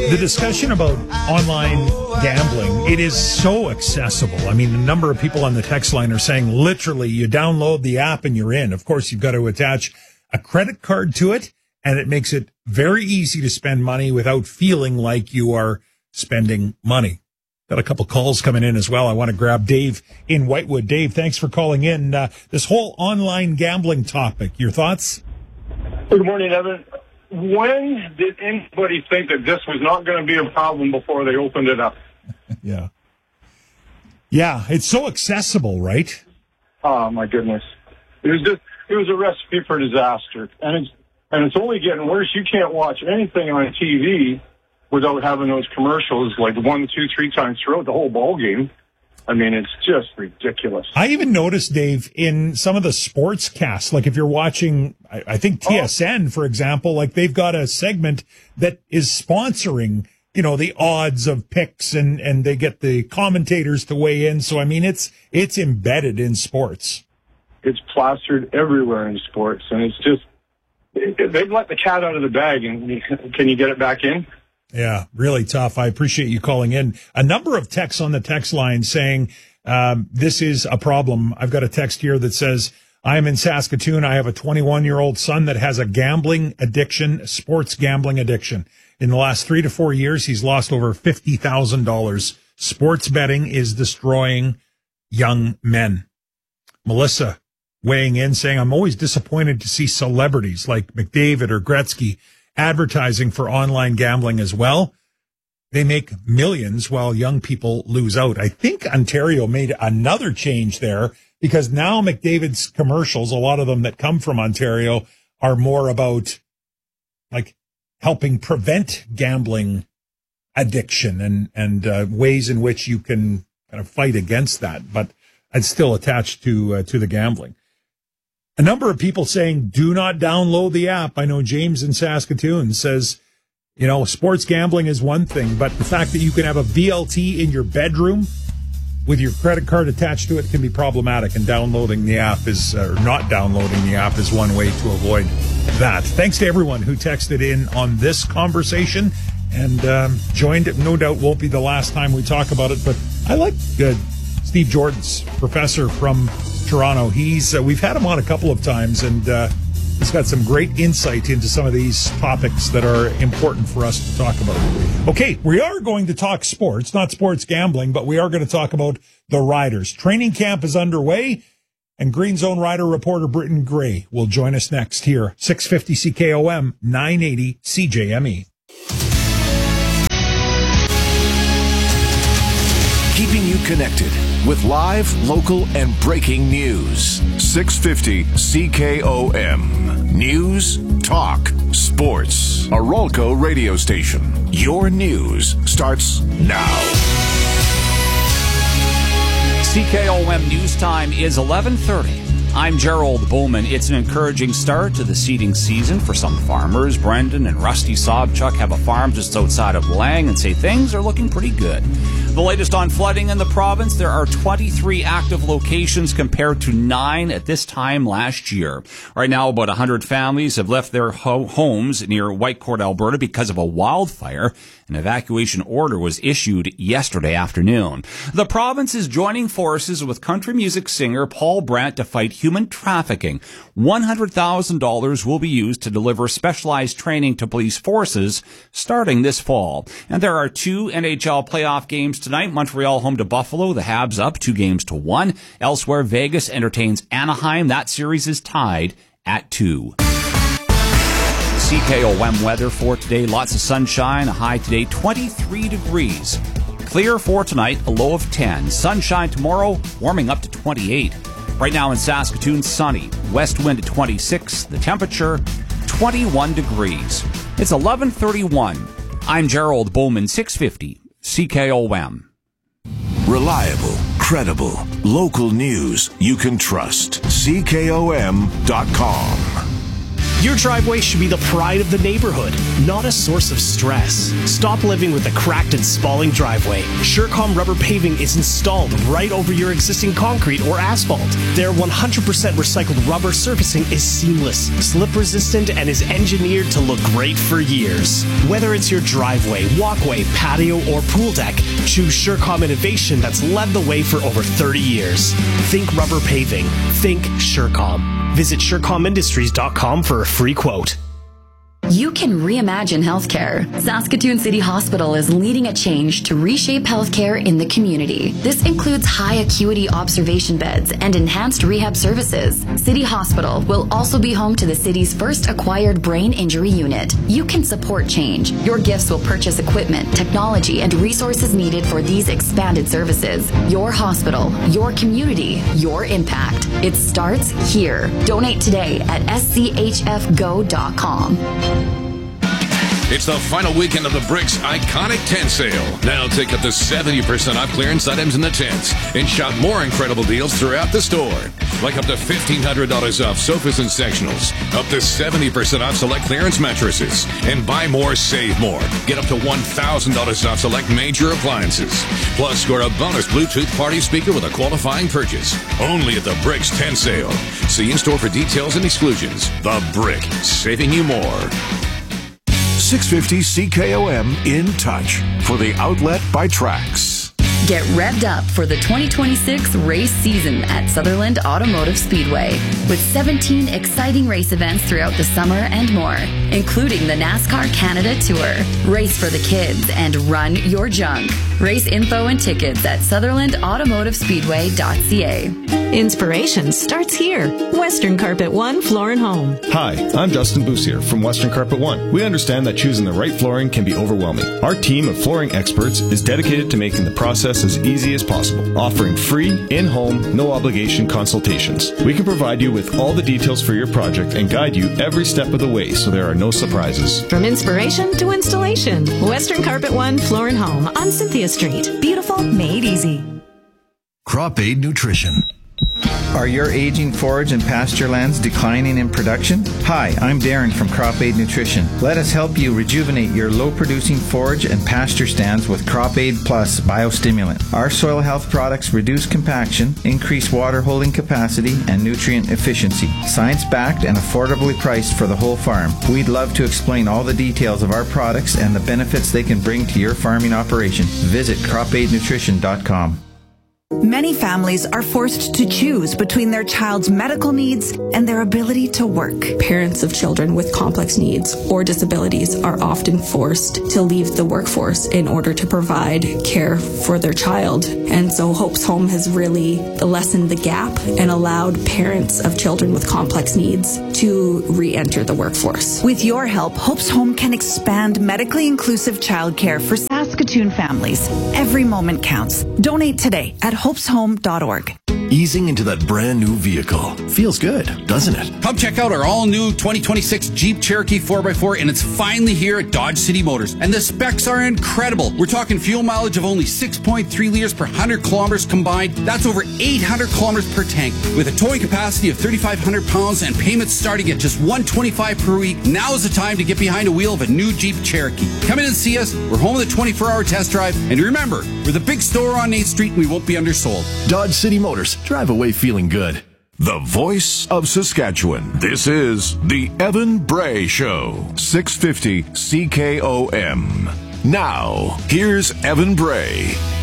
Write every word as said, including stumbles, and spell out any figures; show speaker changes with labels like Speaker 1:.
Speaker 1: The discussion about online gambling, it is so accessible. I mean, the number of people on the text line are saying literally you download the app and you're in. Of course, you've got to attach a credit card to it, and it makes it very easy to spend money without feeling like you are spending money. Got a couple calls coming in as well. I want to grab Dave in Whitewood. Dave, thanks for calling in. Uh, this whole online gambling topic, your thoughts?
Speaker 2: Good morning, Evan. When did anybody think that this was not going to be a problem before they opened it up?
Speaker 1: Yeah. Yeah, it's so accessible, right?
Speaker 2: Oh, my goodness. It was just, it was a recipe for disaster. And it's, and it's only getting worse. You can't watch anything on T V without having those commercials like one, two, three times throughout the whole ball game. I mean, it's just ridiculous.
Speaker 1: I even noticed, Dave, in some of the sports casts, like if you're watching, I, I think T S N, oh. for example, like they've got a segment that is sponsoring, you know, the odds of picks, and, and they get the commentators to weigh in. So, I mean, it's it's embedded in sports.
Speaker 2: It's plastered everywhere in sports, and it's just, it, they've let the cat out of the bag, and can you get it back in?
Speaker 1: Yeah, really tough. I appreciate you calling in. A number of texts on the text line saying um, this is a problem. I've got a text here that says, I'm in Saskatoon. I have a twenty-one-year-old son that has a gambling addiction, sports gambling addiction. In the last three to four years, he's lost over fifty thousand dollars. Sports betting is destroying young men. Melissa weighing in saying, I'm always disappointed to see celebrities like McDavid or Gretzky advertising for online gambling as well. They make millions while young people lose out. I think Ontario made another change there because now McDavid's commercials, a lot of them that come from Ontario, are more about like helping prevent gambling addiction and, and uh, ways in which you can kind of fight against that. But it's still attached to, uh, to the gambling. A number of people saying, do not download the app. I know James in Saskatoon says, you know, sports gambling is one thing, but the fact that you can have a V L T in your bedroom with your credit card attached to it can be problematic, and downloading the app is, or not downloading the app is one way to avoid that. Thanks to everyone who texted in on this conversation and um, joined it. No doubt won't be the last time we talk about it, but I like uh, Steve Jordan's professor from Toronto. He's uh, we've had him on a couple of times, and uh, he's got some great insight into some of these topics that are important for us to talk about. Okay, we are going to talk sports, not sports gambling, but we are going to talk about the Riders. Training camp is underway, and Green Zone Rider reporter Britton Gray will join us next here, six fifty C K O M, nine eighty C J M E.
Speaker 3: Keeping you connected with live, local, and breaking news. six fifty C K O M. News, talk, sports. A Rolco radio station. Your news starts now.
Speaker 4: C K O M News Time is eleven thirty. I'm Gerald Bowman. It's an encouraging start to the seeding season for some farmers. Brendan and Rusty Sobchuk have a farm just outside of Lang and say things are looking pretty good. The latest on flooding in the province, there are twenty-three active locations compared to nine at this time last year. Right now, about one hundred families have left their ho- homes near Whitecourt, Alberta because of a wildfire. An evacuation order was issued yesterday afternoon. The province is joining forces with country music singer Paul Brandt to fight human trafficking. one hundred thousand dollars will be used to deliver specialized training to police forces starting this fall. And there are two N H L playoff games tonight. Montreal home to Buffalo. The Habs up two games to one. Elsewhere, Vegas entertains Anaheim. That series is tied at two. C K O M weather for today. Lots of sunshine. A high today, twenty-three degrees. Clear for tonight, a low of ten. Sunshine tomorrow, warming up to twenty-eight. Right now in Saskatoon, sunny. West wind at twenty-six. The temperature, twenty-one degrees. It's eleven thirty-one. I'm Gerald Bowman, six fifty C K O M.
Speaker 3: Reliable, credible, local news you can trust. C K O M dot com.
Speaker 5: Your driveway should be the pride of the neighborhood, not a source of stress. Stop living with a cracked and spalling driveway. Surecom Rubber Paving is installed right over your existing concrete or asphalt. Their one hundred percent recycled rubber surfacing is seamless, slip resistant, and is engineered to look great for years. Whether it's your driveway, walkway, patio, or pool deck, choose Surecom innovation that's led the way for over thirty years. Think rubber paving. Think Surecom. Visit Surecom Industries dot com for a free quote.
Speaker 6: You can reimagine healthcare. Saskatoon City Hospital is leading a change to reshape healthcare in the community. This includes high acuity observation beds and enhanced rehab services. City Hospital will also be home to the city's first acquired brain injury unit. You can support change. Your gifts will purchase equipment, technology, and resources needed for these expanded services. Your hospital, your community, your impact. It starts here. Donate today at s c h f go dot com.
Speaker 7: It's the final weekend of the Bricks Iconic Tent Sale. Now take up to seventy percent off clearance items in the tents and shop more incredible deals throughout the store. Like up to fifteen hundred dollars off sofas and sectionals, up to seventy percent off select clearance mattresses, and buy more, save more. Get up to one thousand dollars off select major appliances. Plus, score a bonus Bluetooth party speaker with a qualifying purchase. Only at the Bricks Tent Sale. See in-store for details and exclusions. The Brick, saving you more.
Speaker 3: six fifty C K O M in touch for the outlet by Trax.
Speaker 6: Get revved up for the twenty twenty-six race season at Sutherland Automotive Speedway with seventeen exciting race events throughout the summer and more, including the NASCAR Canada Tour. Race for the kids and run your junk. Race info and tickets at sutherland automotive speedway dot c a.
Speaker 8: Inspiration starts here. Western Carpet One Floor and Home.
Speaker 9: Hi, I'm Justin Boussier from Western Carpet One. We understand that choosing the right flooring can be overwhelming. Our team of flooring experts is dedicated to making the process as easy as possible, offering free, in-home, no-obligation consultations. We can provide you with all the details for your project and guide you every step of the way so there are no surprises.
Speaker 8: From inspiration to installation, Western Carpet One Floor and Home on Cynthia Street. Beautiful, made easy.
Speaker 10: Crop Aid Nutrition. Are your aging forage and pasture lands declining in production? Hi, I'm Darren from Crop Aid Nutrition. Let us help you rejuvenate your low-producing forage and pasture stands with Crop Aid Plus Biostimulant. Our soil health products reduce compaction, increase water holding capacity, and nutrient efficiency. Science-backed and affordably priced for the whole farm. We'd love to explain all the details of our products and the benefits they can bring to your farming operation. Visit crop aid nutrition dot com.
Speaker 11: Many families are forced to choose between their child's medical needs and their ability to work.
Speaker 12: Parents of children with complex needs or disabilities are often forced to leave the workforce in order to provide care for their child. And so Hope's Home has really lessened the gap and allowed parents of children with complex needs to re-enter the workforce.
Speaker 11: With your help, Hope's Home can expand medically inclusive childcare for Saskatoon families. Every moment counts. Donate today at hopes home dot org.
Speaker 10: Easing into that brand new vehicle. Feels good, doesn't it?
Speaker 13: Come check out our all-new twenty twenty-six Jeep Cherokee four by four, and it's finally here at Dodge City Motors. And the specs are incredible. We're talking fuel mileage of only six point three liters per one hundred kilometers combined. That's over eight hundred kilometers per tank. With a towing capacity of thirty-five hundred pounds and payments starting at just one hundred twenty-five dollars per week, now is the time to get behind the wheel of a new Jeep Cherokee. Come in and see us. We're home with a twenty-four hour test drive. And remember, we're the big store on eighth street, and we won't be undersold.
Speaker 10: Dodge City Motors. Drive away feeling good.
Speaker 3: The voice of Saskatchewan. This is the Evan Bray Show. six fifty C K O M. Now, here's Evan Bray.